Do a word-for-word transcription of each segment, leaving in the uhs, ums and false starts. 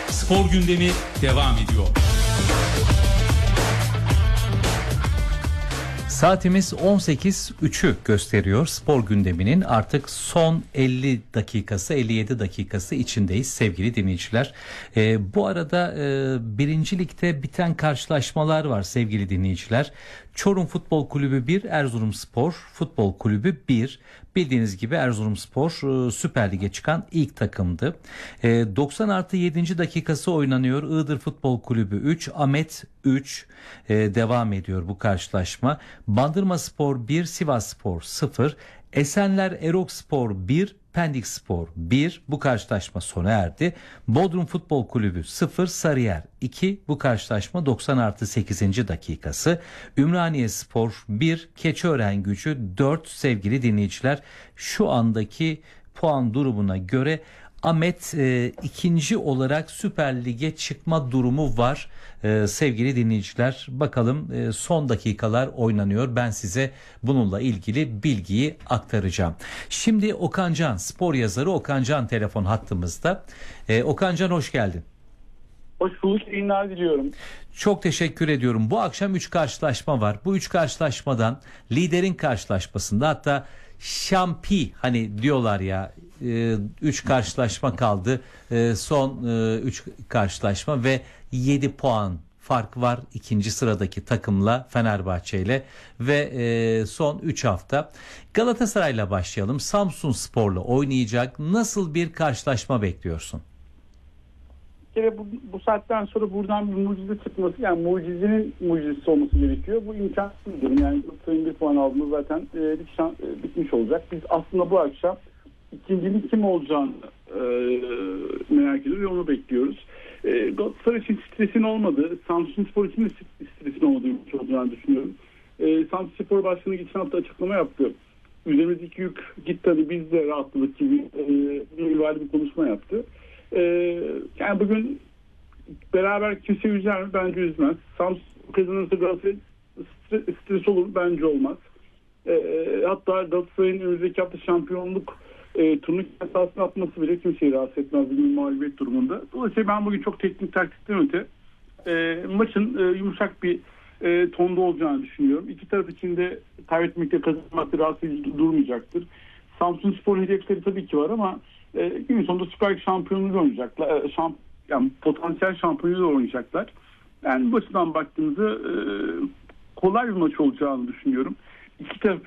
Spor gündemi devam ediyor. Saatimiz on sekiz üçü gösteriyor. Spor gündeminin artık son elli dakikası, elli yedi dakikası içindeyiz sevgili dinleyiciler. Ee, bu arada e, birinci ligde biten karşılaşmalar var sevgili dinleyiciler. Çorum Futbol Kulübü bir, Erzurumspor Futbol Kulübü bir. Bildiğiniz gibi Erzurumspor e, Süper Lig'e çıkan ilk takımdı. E, doksan artı yedinci dakikası oynanıyor. Iğdır Futbol Kulübü üç, Ahmet üç e, devam ediyor bu karşılaşma. Bandırmaspor bir, Sivasspor sıfır. Esenler Erokspor bir, Pendikspor bir. Bu karşılaşma sona erdi. Bodrum Futbol Kulübü sıfır, Sarıyer iki. Bu karşılaşma doksan artı sekizinci dakikası. Ümraniyespor bir, Keçiören-Gücü dört sevgili dinleyiciler. Şu andaki puan durumuna göre Ahmet e, ikinci olarak Süper Lig'e çıkma durumu var e, sevgili dinleyiciler. Bakalım e, son dakikalar oynanıyor. Ben size bununla ilgili bilgiyi aktaracağım. Şimdi Okan Can, spor yazarı Okan Can telefon hattımızda. E, Okan Can hoş geldin. Hoş bulduk, iyi günler diliyorum. Çok teşekkür ediyorum. Bu akşam üç karşılaşma var. Bu üç karşılaşmadan liderin karşılaşmasında, hatta şampi hani diyorlar ya, üç karşılaşma kaldı. Son üç karşılaşma ve yedi puan fark var ikinci sıradaki takımla, Fenerbahçe ile ve son üç hafta. Galatasaray'la başlayalım. Samsunspor'la oynayacak. Nasıl bir karşılaşma bekliyorsun? Bir kere bu, bu saatten sonra buradan bir mucize çıkması, yani mucizenin mucizesi olması gerekiyor. Bu imkansız bir durum. Yani sayın bir puan aldığımız zaten e, şan, e, bitmiş olacak. Biz aslında bu akşam ikincinin kim olacağını e, merak ediyoruz ve onu bekliyoruz. E, Galatasaray için stresin olmadığı, Samsunspor için de stresin olmadığı olacağını düşünüyorum. E, Samsunspor Başkanı geçen hafta açıklama yaptı. Üzerimizdeki yük gitti, hadi biz de rahatladık gibi e, bir bir konuşma yaptı. Ee, yani bugün beraber kimse üzer mi? Bence üzmez. Samsun kazanırsa Galatasaray stres olur mu? Bence olmaz. Ee, hatta Galatasaray'ın önümüzdeki hafta şampiyonluk e, turnuva esasını atması bile kimseyi rahatsız etmez bir mağlubiyet durumunda. Dolayısıyla ben bugün çok teknik taktikten öte e, maçın e, yumuşak bir e, tonda olacağını düşünüyorum. İki taraf için de kaybetmekte, kazanmakta rahatsız edici durmayacaktır. Samsunspor hedefleri tabii ki var ama E, gün sonunda Süper Lig şampiyonluğu oynayacaklar. E, şamp yani potansiyel şampiyonluğu oynayacaklar. Yani bu açıdan baktığımızda e, kolay bir maç olacağını düşünüyorum. İki taraf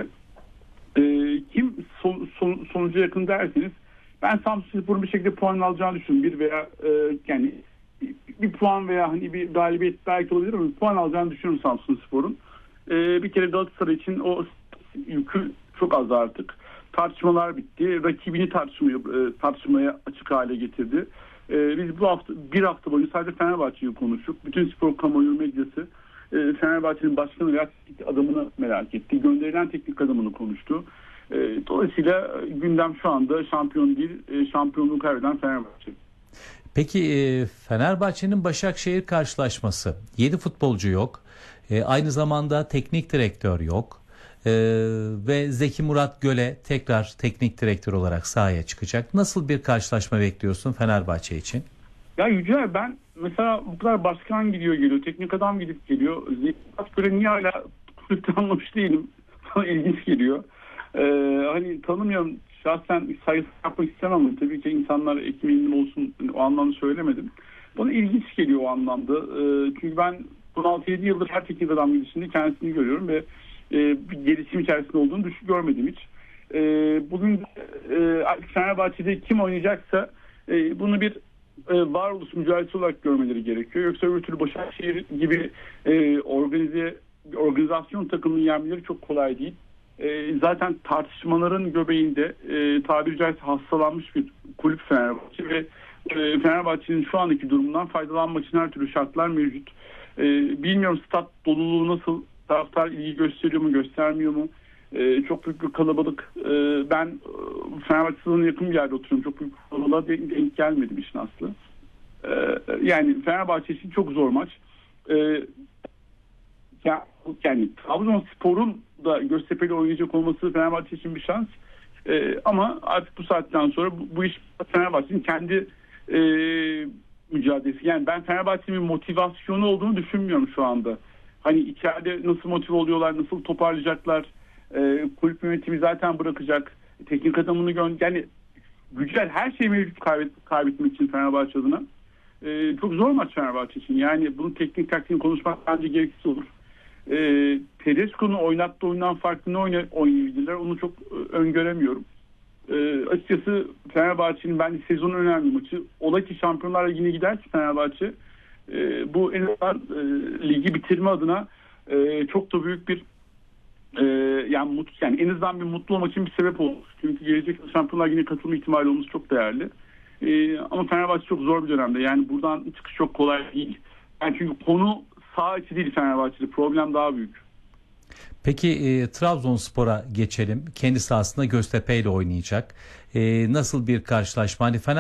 e, kim son, son, sonuca yakın derseniz, ben Samsunspor'un bir şekilde puan alacağını düşünüyorum. Bir veya e, yani bir, bir puan veya hani bir galibiyet belki olabilir ama bir puan alacağını düşünüyorum Samsunspor'un. E, bir kere Galatasaray için o yükü çok az artık. Tartışmalar bitti. Rakibini tartışmaya, tartışmaya açık hale getirdi. Ee, biz bu hafta bir hafta boyunca sadece Fenerbahçe'yi konuştuk. Bütün spor kamuoyu medyası e, Fenerbahçe'nin başkanı veya teknik adamını merak etti. Gönderilen teknik adamını konuştu. E, dolayısıyla gündem şu anda şampiyon değil, e, şampiyonluğu kaybeden Fenerbahçe. Peki e, Fenerbahçe'nin Başakşehir karşılaşması. yedi futbolcu yok. E, aynı zamanda teknik direktör yok. Ee, ve Zeki Murat Göle tekrar teknik direktör olarak sahaya çıkacak. Nasıl bir karşılaşma bekliyorsun Fenerbahçe için? Ya Yücel, ben mesela bu kadar başkan gidiyor geliyor, teknik adam gidip geliyor. Zeki Murat Göle niye hala kulüpte anlamış değilim. Bana ilginç geliyor. Ee, hani tanımıyorum, şahsen sayısı yapmak istemem ama tabii ki insanlar ekmeğinin olsun, o anlamda söylemedim. Bana ilginç geliyor o anlamda. Ee, çünkü ben on altı yedi yıldır her teknik adam gidişinde kendisini görüyorum ve E, bir gelişim içerisinde olduğunu düşün görmedim hiç. E, bugün e, Fenerbahçe'de kim oynayacaksa e, bunu bir e, varoluş mücadelesi olarak görmeleri gerekiyor. Yoksa öbür türlü Başakşehir gibi e, organize organizasyon takımının yenmeleri çok kolay değil. E, zaten tartışmaların göbeğinde e, tabiri caizse hastalanmış bir kulüp Fenerbahçe ve e, Fenerbahçe'nin şu andaki durumundan faydalanmak için her türlü şartlar mevcut. E, bilmiyorum stat doluluğu nasıl, taraftar ilgi gösteriyor mu, göstermiyor mu? Ee, çok büyük bir kalabalık. Ee, ben e, Fenerbahçe stadına yakın bir yerde oturuyorum. Çok büyük bir kalabalığa denk, denk gelmedim işin aslı. Ee, yani Fenerbahçe için çok zor maç. Ee, ya, yani Trabzonspor'un da Göztepe'yle oynayacak olması Fenerbahçe için bir şans. Ee, ama artık bu saatten sonra bu, bu iş Fenerbahçe'nin kendi e, mücadele mücadelesi. Yani ben Fenerbahçe'nin motivasyonu olduğunu düşünmüyorum şu anda. Hani içeride nasıl motive oluyorlar, nasıl toparlayacaklar, e, kulüp yönetimi zaten bırakacak, teknik adamını gö- yani güçler her şeyi mevcut kaybet, kaybetmek için Fenerbahçe adına. E, çok zor maç Fenerbahçe için. Yani bunun teknik taktiğini konuşmak bence gereksiz olur. E, Tedesco'nun oynattığı oyundan farklı ne oyna- oynayabilirler onu çok e, öngöremiyorum. E, açıkçası Fenerbahçe'nin bence sezonun önemli maçı. Ola ki Şampiyonlar Ligi'ne giderse Fenerbahçe e, bu en azından e, ligi bitirme adına e, çok da büyük bir e, yani, mut, yani en azından bir mutlu olmak için bir sebep olur. Çünkü gelecek Şampiyonlar Ligi'ne katılma ihtimali olması çok değerli. E, ama Fenerbahçe çok zor bir dönemde. Yani buradan çıkış çok kolay değil. Yani çünkü konu sağ içi değil Fenerbahçe'de. Problem daha büyük. Peki e, Trabzonspor'a geçelim. Kendi sahasında Göztepe ile oynayacak. E, nasıl bir karşılaşma? Hani Fener